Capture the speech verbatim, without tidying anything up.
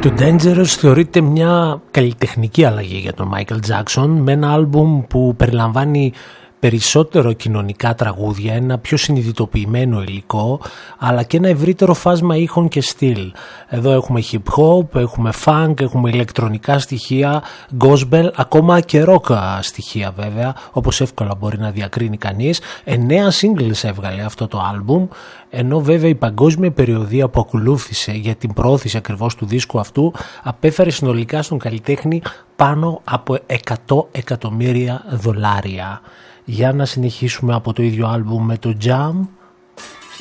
Το Dangerous θεωρείται μια καλλιτεχνική αλλαγή για τον Michael Jackson, με ένα άλμπουμ που περιλαμβάνει περισσότερο κοινωνικά τραγούδια, ένα πιο συνειδητοποιημένο υλικό, αλλά και ένα ευρύτερο φάσμα ήχων και στυλ. Εδώ έχουμε hip hop, έχουμε funk, έχουμε ηλεκτρονικά στοιχεία, gospel, ακόμα και rock στοιχεία βέβαια, όπως εύκολα μπορεί να διακρίνει κανείς. Εννέα singles έβγαλε αυτό το άλμπουμ, ενώ βέβαια η παγκόσμια περιοδεία που ακολούθησε για την προώθηση ακριβώς του δίσκου αυτού απέφερε συνολικά στον καλλιτέχνη πάνω από εκατό εκατομμύρια δολάρια. Για να συνεχίσουμε από το ίδιο άλμπουμ με το Jam.